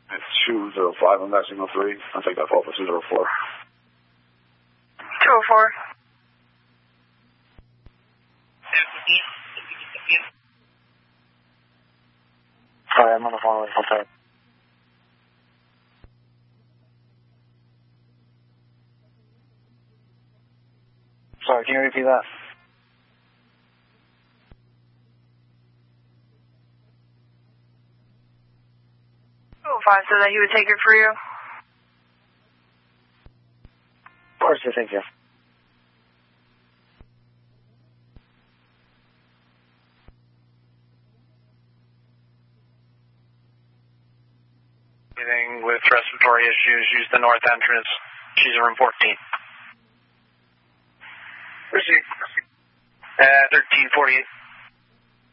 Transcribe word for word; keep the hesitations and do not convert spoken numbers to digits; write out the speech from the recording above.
It's two zero five on that signal three. I'll take that call for two zero four. two oh four. Sorry, I'm on the phone with Hotel. Sorry, can you repeat that? two oh five said that he would take it for you. Of course, I thank you. With respiratory issues, use the north entrance. She's in room fourteen. Where's she? Uh, thirteen forty-eight.